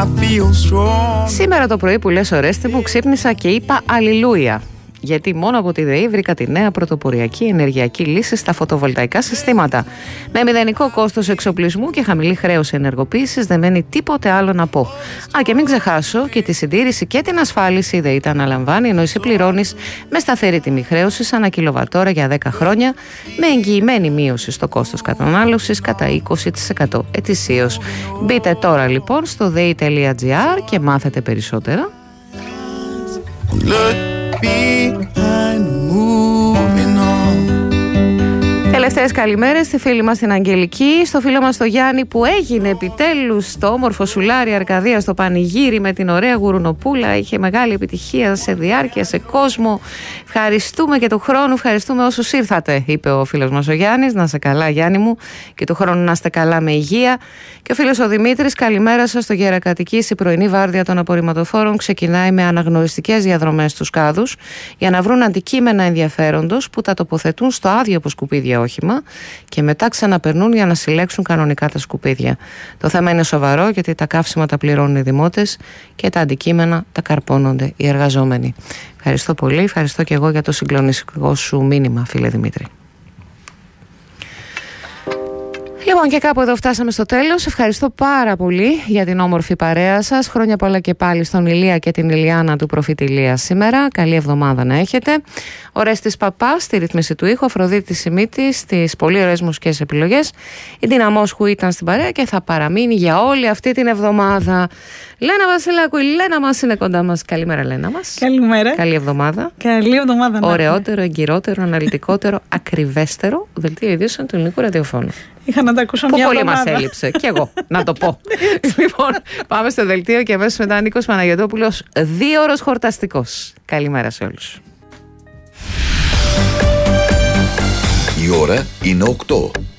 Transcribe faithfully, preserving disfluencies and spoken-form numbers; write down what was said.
Σήμερα το πρωί που λες, Ορέστη μου, ξύπνησα και είπα αλληλούια. Γιατί μόνο από τη ΔΕΗ βρήκα τη νέα πρωτοποριακή ενεργειακή λύση στα φωτοβολταϊκά συστήματα. Με μηδενικό κόστος εξοπλισμού και χαμηλή χρέωση ενεργοποίησης δεν μένει τίποτε άλλο να πω. Α, και μην ξεχάσω και τη συντήρηση και την ασφάλιση η ΔΕΗ τα αναλαμβάνει, ενώ εσύ πληρώνεις με σταθερή τιμή χρέωσης ανά κιλοβατόρα για δέκα χρόνια, με εγγυημένη μείωση στο κόστος κατανάλωσης κατά είκοσι τοις εκατό ετησίως. Μπείτε τώρα λοιπόν στο δέη τελεία τζι άρ και μάθετε περισσότερα. Τελευταίες καλημέρες στη φίλη μας την Αγγελική, στο φίλο μας το Γιάννη που έγινε επιτέλους στο όμορφο Σουλάρι Αρκαδία στο πανηγύρι με την ωραία γουρουνοπούλα. Είχε μεγάλη επιτυχία σε διάρκεια, σε κόσμο. Ευχαριστούμε και του χρόνου, ευχαριστούμε όσους ήρθατε, είπε ο φίλος μας ο Γιάννης. Να είστε καλά, Γιάννη μου, και του χρόνου να είστε καλά με υγεία. Και ο φίλος ο Δημήτρης, καλημέρα σας. Στο Γερακατικής η πρωινή βάρδια των απορριμματοφόρων ξεκινάει με αναγνωριστικές διαδρομές στους κάδους για να βρουν αντικείμενα ενδιαφέροντος που τα τοποθετούν στο άδειο από σκουπίδια όχημα και μετά ξαναπερνούν για να συλλέξουν κανονικά τα σκουπίδια. Το θέμα είναι σοβαρό, γιατί τα καύσιμα τα πληρώνουν οι δημότες και τα αντικείμενα τα καρπώνονται οι εργαζόμενοι. Ευχαριστώ πολύ, ευχαριστώ και εγώ για το συγκλονιστικό σου μήνυμα, φίλε Δημήτρη. Λοιπόν, και κάπου εδώ φτάσαμε στο τέλος. Ευχαριστώ πάρα πολύ για την όμορφη παρέα σας. Χρόνια πολλά και πάλι στον Ηλία και την Ηλιάνα του Προφήτη Ηλία σήμερα. Καλή εβδομάδα να έχετε. Ορέστης Παπάς στη ρύθμιση του ήχου, Αφροδίτη Σιμίτη στις πολύ ωραίες μουσικές επιλογές. Η Ντίνα Μόσχου ήταν στην παρέα και θα παραμείνει για όλη αυτή την εβδομάδα. Λένα Βασιλάκου, η Λένα μας είναι κοντά μας. Καλημέρα, Λένα μας. Καλημέρα. Καλή εβδομάδα. Καλή εβδομάδα. Ωραιότερο, εγκυρότερο, αναλυτικότερο, ακριβέστερο δελτίο ειδήσεων του ελληνικού ραδιοφώνου. Είχα να τα ακούσω που μια πολύ εβδομάδα. μας έλειψε. Κι εγώ, να το πω. Λοιπόν, πάμε στο δελτίο και αμέσως μετά Νίκος Παναγιωτόπουλος, δύο ώρες χορταστικός. Καλημέρα σε όλους. Η ώρα είναι οκτώ.